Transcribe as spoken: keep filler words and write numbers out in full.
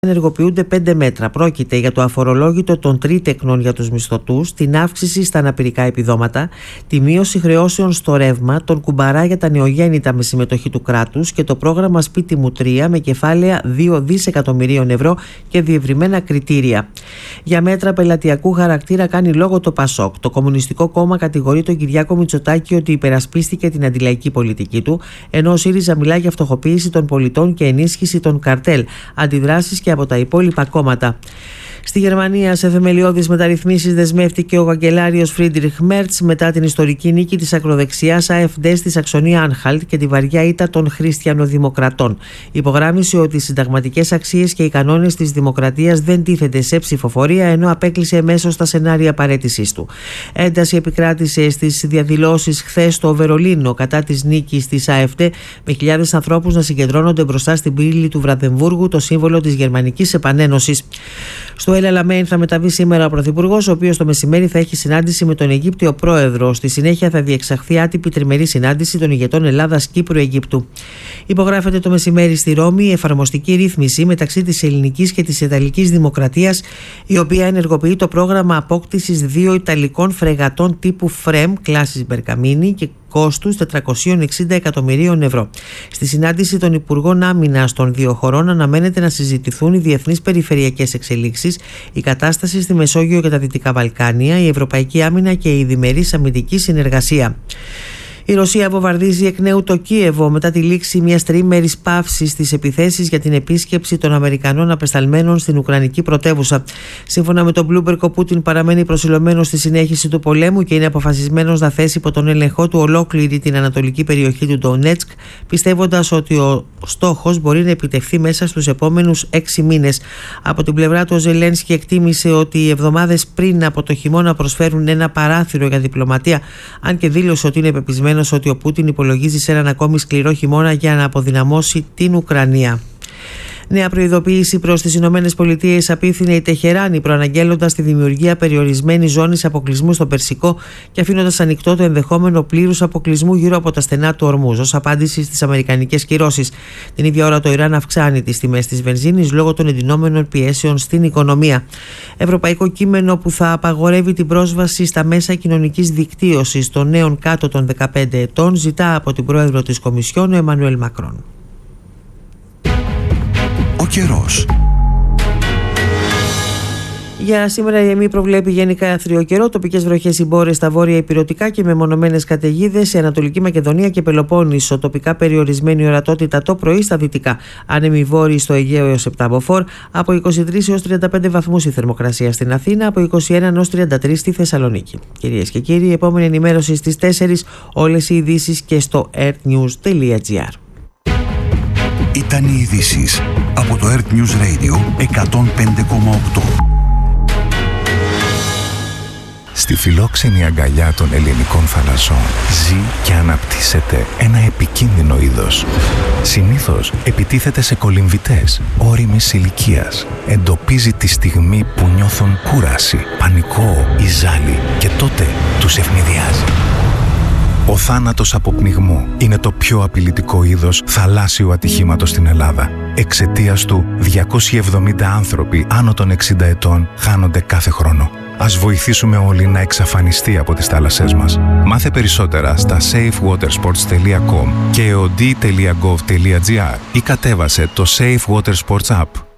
ενεργοποιούνται πέντε μέτρα. Πρόκειται για το αφορολόγητο των τρίτεκνων για τους μισθωτούς, την αύξηση στα αναπηρικά επιδόματα, τη μείωση χρεώσεων στο ρεύμα, τον κουμπαρά για τα νεογέννητα με συμμετοχή του κράτους και το πρόγραμμα Σπίτι μου τρία με κεφάλαια δύο δισεκατομμυρίων ευρώ και διευρυμένα κριτήρια. Για μέτρα πελατειακού χαρακτήρα κάνει λόγο το Πασόκ. Το Κομμουνιστικό Κόμμα κατηγορεί τον Κυριάκο Μητσοτάκη ότι υπερασπίστηκε την αντιλαϊκή πολιτική του, ενώ ο ΣΥΡΙΖΑ μιλά για φτωχοποίηση των πολιτών και ενίσχυση των καρτέλ. Αντιδράσεις και από τα υπόλοιπα κόμματα. Στη Γερμανία, σε θεμελιώδεις μεταρρυθμίσεις δεσμεύτηκε ο καγκελάριος Φρίντριχ Μέρτς μετά την ιστορική νίκη της ακροδεξιάς AfD στη Σαξονία-Άνχαλτ και τη βαριά ήττα των χριστιανοδημοκρατών. Υπογράμμισε ότι οι συνταγματικές αξίες και οι κανόνες της δημοκρατίας δεν τίθενται σε ψηφοφορία, ενώ απέκλεισε εμέσως τα σενάρια παραίτησής του. Ένταση επικράτησε στις διαδηλώσεις χθες στο Βερολίνο κατά της νίκης της AfD, με χιλιάδες ανθρώπους να συγκεντρώνονται μπροστά στην πύλη του Βραντεμβούργου, το σύμβολο της Γερμανικής Επανένωσης. Στο El Alamein θα μεταβεί σήμερα ο Πρωθυπουργός, ο οποίος το μεσημέρι θα έχει συνάντηση με τον Αιγύπτιο Πρόεδρο. Στη συνέχεια θα διεξαχθεί άτυπη τριμερή συνάντηση των ηγετών Ελλάδας, Κύπρου, Αιγύπτου. Υπογράφεται το μεσημέρι στη Ρώμη η εφαρμοστική ρύθμιση μεταξύ της ελληνικής και της ιταλικής δημοκρατίας, η οποία ενεργοποιεί το πρόγραμμα απόκτησης δύο ιταλικών φρεγατών τύπου Φρέμ, κλάσης Μπερκαμίνη και κόστους τετρακόσια εξήντα εκατομμυρίων ευρώ. Στη συνάντηση των Υπουργών Άμυνας των δύο χωρών αναμένεται να συζητηθούν οι διεθνείς περιφερειακές εξελίξεις, η κατάσταση στη Μεσόγειο και τα Δυτικά Βαλκάνια, η ευρωπαϊκή άμυνα και η διμερής αμυντική συνεργασία. Η Ρωσία βομβαρδίζει εκ νέου το Κίεβο μετά τη λήξη μιας τριήμερης παύσης στις επιθέσεις για την επίσκεψη των Αμερικανών απεσταλμένων στην Ουκρανική πρωτεύουσα. Σύμφωνα με τον Bloomberg, ο Πούτιν παραμένει προσιλωμένος στη συνέχιση του πολέμου και είναι αποφασισμένος να θέσει υπό τον έλεγχό του ολόκληρη την ανατολική περιοχή του Ντονέτσκ, πιστεύοντας ότι ο στόχος μπορεί να επιτευχθεί μέσα στους επόμενους έξι μήνες. Από την πλευρά του, ο Ζελένσκι εκτίμησε ότι οι εβδομάδες πριν από το χειμώνα προσφέρουν ένα παράθυρο για διπλωματία, αν και δήλωσε ότι είναι πεπισμένος ότι ο Πούτιν υπολογίζει σε έναν ακόμη σκληρό χειμώνα για να αποδυναμώσει την Ουκρανία. Νέα προειδοποίηση προς τις Ηνωμένες Πολιτείες απίθυνε η Τεχεράνη, προαναγγέλλοντας τη δημιουργία περιορισμένης ζώνης αποκλεισμού στο Περσικό και αφήνοντας ανοιχτό το ενδεχόμενο πλήρους αποκλεισμού γύρω από τα στενά του Ορμούζ, ως απάντηση στις αμερικανικές κυρώσεις. Την ίδια ώρα το Ιράν αυξάνει τις τιμές της βενζίνης λόγω των εντυνόμενων πιέσεων στην οικονομία. Ευρωπαϊκό κείμενο που θα απαγορεύει την πρόσβαση στα μέσα κοινωνικής δικτύωσης των νέων κάτω των δεκαπέντε ετών ζητά από την πρόεδρο της Κομισιόν, ο Εμμανουέλ Μακρόν. Ο καιρός. Για σήμερα η ΕΜΗ προβλέπει γενικά άθριο καιρό, τοπικές βροχές ή μπόρες στα βόρεια ηπειρωτικά και μεμονωμένες καταιγίδες σε Ανατολική Μακεδονία και Πελοπόννησο. Τοπικά περιορισμένη ορατότητα το πρωί στα δυτικά. Άνεμοι βόρειοι στο Αιγαίο έως επτά μποφόρ, από είκοσι τρεις έως τριάντα πέντε βαθμούς η θερμοκρασία στην Αθήνα, από είκοσι ένα έως τριάντα τρεις στη Θεσσαλονίκη. Κυρίες και κύριοι, η επόμενη ενημέρωση στις τέσσερις, όλες οι ειδήσεις και στο earthnews τελεία gr. Ήταν οι ειδήσεις από το Earth News Radio εκατόν πέντε κόμμα οκτώ. Στη φιλόξενη αγκαλιά των ελληνικών θαλασσών ζει και αναπτύσσεται ένα επικίνδυνο είδος. Συνήθως επιτίθεται σε κολυμβητές όριμης ηλικίας. Εντοπίζει τη στιγμή που νιώθουν κούραση, πανικό ή ζάλι και τότε τους ευνηδιάζει. Ο θάνατος από πνιγμό είναι το πιο απειλητικό είδος θαλάσσιου ατυχήματος στην Ελλάδα. Εξαιτίας του, διακόσιοι εβδομήντα άνθρωποι άνω των εξήντα ετών χάνονται κάθε χρόνο. Ας βοηθήσουμε όλοι να εξαφανιστεί από τις θάλασσές μας. Μάθε περισσότερα στα safe water sports τελεία com και e o d τελεία gov τελεία gr ή κατέβασε το Safe Water Sports App.